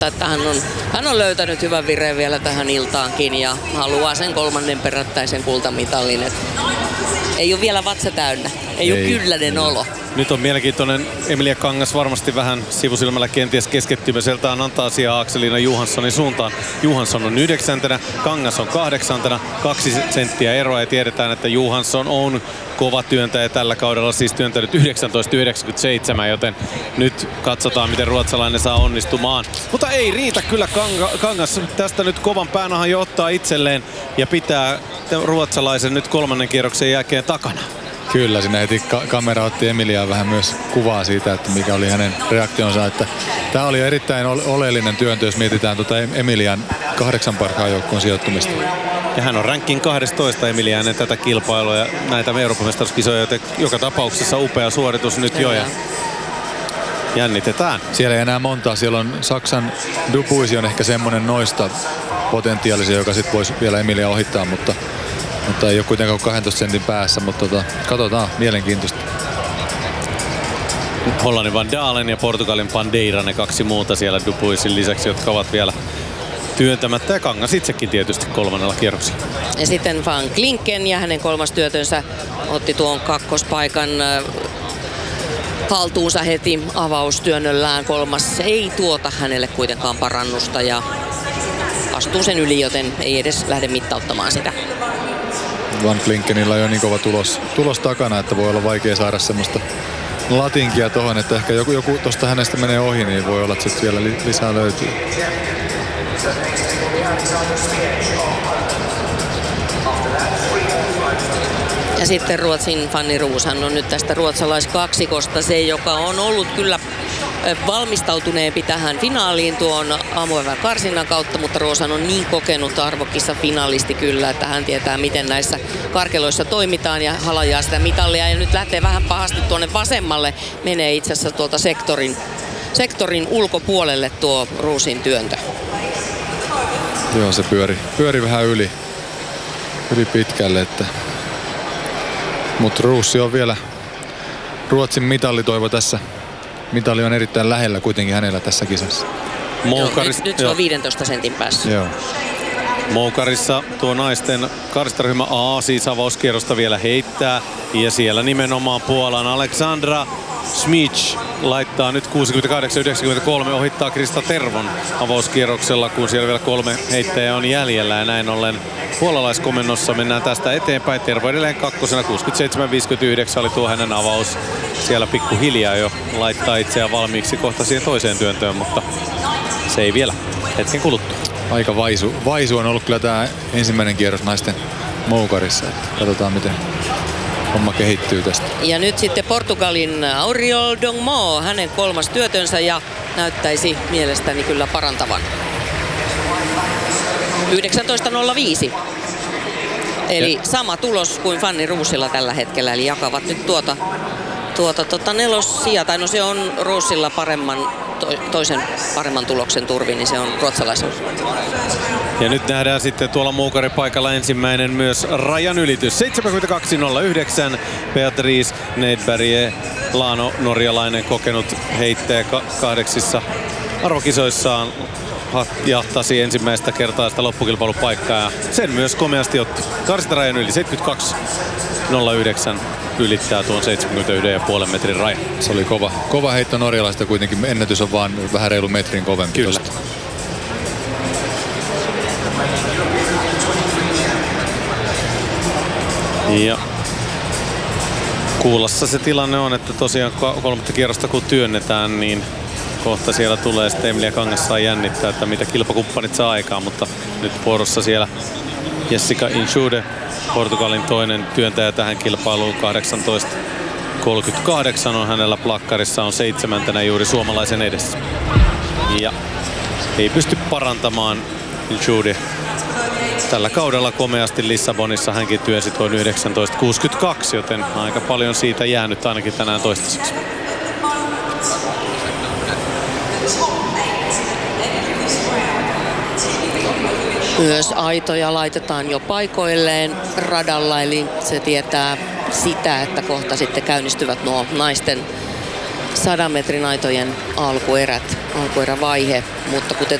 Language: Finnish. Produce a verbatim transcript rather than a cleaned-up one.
Että hän on, hän on löytänyt hyvän vireen vielä tähän iltaankin ja haluaa sen kolmannen perättäisen kultamitalin. Et ei ole vielä vatsa täynnä, ei, ei ole kylläinen olo. Nyt on mielenkiintoinen. Emilia Kangas varmasti vähän sivusilmällä kenties keskittymiseltään antaa asiaa Akselina Johanssonin suuntaan. Johansson on yhdeksäntenä, Kangas on kahdeksantena, kaksi senttiä eroa ja tiedetään, että Johansson on kova työntäjä tällä kaudella, siis työntänyt yhdeksäntoista yhdeksänkymmentäseitsemän, joten nyt katsotaan, miten ruotsalainen saa onnistumaan. Mutta ei riitä kyllä Kanga, Kangas tästä nyt kovan päänahan jo ottaa itselleen ja pitää ruotsalaisen nyt kolmannen kierroksen jälkeen takana. Kyllä, siinä heti ka- kamera otti Emiliaan vähän myös kuvaa siitä, että mikä oli hänen reaktionsa. Että tämä oli erittäin oleellinen työntö, jos mietitään tuota Emilian kahdeksan parhaan joukkueen sijoittumista. Ja hän on rankin kahdestoista Emilia ennen tätä kilpailua ja näitä Euroopan mestaruuskisoja, joten joka tapauksessa upea suoritus nyt jo. Ja jännitetään. Siellä ei enää montaa. Siellä on Saksan Dubuisi on ehkä semmoinen noista potentiaalisia, joka sitten voisi vielä Emilia ohittaa, mutta Mutta ei ole kuitenkaan kahdentoista sentin päässä, mutta tota, katsotaan, mielenkiintoista. Hollannin Van Dalen ja Portugalin Bandeira, ne kaksi muuta siellä Dubuisin lisäksi, jotka ovat vielä työntämättä. Ja Kangas itsekin tietysti kolmannella kierroksella. Ja sitten Van Klinken ja hänen kolmas työtönsä otti tuon kakkospaikan haltuunsa heti avaustyönnöllään. Kolmas ei tuota hänelle kuitenkaan parannusta ja astuu sen yli, joten ei edes lähde mittauttamaan sitä. Van Klinkenillä on jo niin kova tulos, tulos takana, että voi olla vaikea saada semmoista latinkia tohon, että ehkä joku, joku tosta hänestä menee ohi, niin voi olla, että sitten vielä li, lisää löytyy. Ja sitten Ruotsin Fanny Rooshan on nyt tästä ruotsalaiskaksikosta se, joka on ollut kyllä valmistautuneempi tähän finaaliin tuon aamupäivän karsinnan kautta, mutta Roosan on niin kokenut arvokissa finalisti kyllä, että hän tietää miten näissä karkeloissa toimitaan ja halajaa sitä mitallia ja nyt lähtee vähän pahasti tuonne vasemmalle, menee itse asiassa tuolta sektorin, sektorin ulkopuolelle tuo Roosin työntö. Joo, se pyöri, pyöri vähän yli, yli pitkälle, että mutta Roos on vielä Ruotsin mitallitoivo tässä. Mitali on erittäin lähellä kuitenkin hänellä tässä kisassa. Moukaris, joo, nyt, nyt se on viidentoista sentin päässä. Joo. Moukarissa tuo naisten karsintaryhmä A siis avauskierrosta vielä heittää. Ja siellä nimenomaan Puolan Aleksandra Smic laittaa nyt kuusikymmentäkahdeksan yhdeksänkymmentäkolme, ohittaa Krista Tervon avauskierroksella, kun siellä vielä kolme heittäjää on jäljellä. Ja näin ollen puolalaiskomennossa mennään tästä eteenpäin. Tervo edelleen kakkosena, kuusikymmentäseitsemän viisikymmentäyhdeksän oli tuo hänen avaus. Siellä pikkuhiljaa jo laittaa itseään valmiiksi kohta siihen toiseen työntöön, mutta se ei vielä hetken kuluttua. Aika vaisu. Vaisu on ollut kyllä tämä ensimmäinen kierros naisten moukarissa. Katsotaan miten homma kehittyy tästä. Ja nyt sitten Portugalin Auriol Dongmo, hänen kolmas työtönsä ja näyttäisi mielestäni kyllä parantavan. yhdeksäntoista nolla viisi. Eli ja sama tulos kuin Fanny Roosilla tällä hetkellä, eli jakavat nyt tuota, tuota, tuota nelossija, tai no se on Roosilla paremman, to, toisen paremman tuloksen turvin, niin se on ruotsalaisen. Ja nyt nähdään sitten tuolla muukaripaikalla ensimmäinen myös rajan ylitys. seitsemänkymmentäkaksi nolla yhdeksän. Beatrice Nedberg, Laano, norjalainen kokenut heittäjä kahdeksissa arvokisoissaan jahtasi ensimmäistä kertaa sitä loppukilpailupaikkaa ja sen myös komeasti otti. Karsintarajan yli seitsemänkymmentäkaksi nolla yhdeksän ylittää tuon seitsemänkymmentäyksi pilkku viisi metrin rajan. Se oli kova, kova heitto norjalaista, kuitenkin ennätys on vaan vähän reilu metrin kovempi. Kyllä. Tosta. Ja Kuulassa se tilanne on, että tosiaan kolmatta kierrosta kun työnnetään, niin kohta siellä tulee sitten Emilia Kangas saa jännittää, että mitä kilpakumppanit saa aikaan, mutta nyt vuorossa siellä Jessica Inshude, Portugalin toinen työntäjä tähän kilpailuun, kahdeksantoista kolmekymmentäkahdeksan on hänellä plakkarissa, on seitsemäntenä juuri suomalaisen edessä. Ja ei pysty parantamaan Inshude. Tällä kaudella komeasti Lissabonissa hänkin työnsi tuon yhdeksäntoista kuusikymmentäkaksi, joten aika paljon siitä jäänyt ainakin tänään toistaiseksi. Myös aitoja laitetaan jo paikoilleen radalla, eli se tietää sitä, että kohta sitten käynnistyvät nuo naisten sadan metrin aitojen alkuerät. alkuerävaihe, mutta kuten